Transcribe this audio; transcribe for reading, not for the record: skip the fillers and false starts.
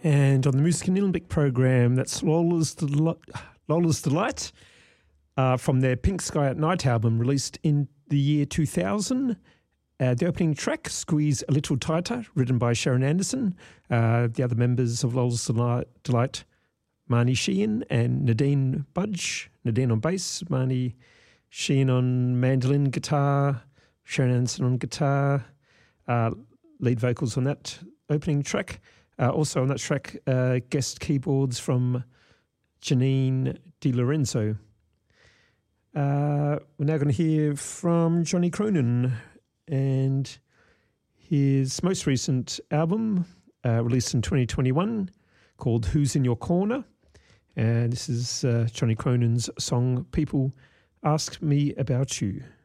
And on the Music and Olympic program, that's Lola's Delight from their Pink Sky at Night album released in the year 2000. The opening track, Squeeze a Little Tighter, written by Sharon Anderson. The other members of Lola's Delight, Marnie Sheehan and Nadine Budge. Nadine on bass, Marnie Sheehan on mandolin, guitar, Sharon Anderson on guitar, lead vocals on that opening track. Also on that track, guest keyboards from Janine Di Lorenzo. We're now going to hear from Johnny Cronin and his most recent album, released in 2021, called Who's in Your Corner. And this is Johnny Cronin's song, People Ask Me About You.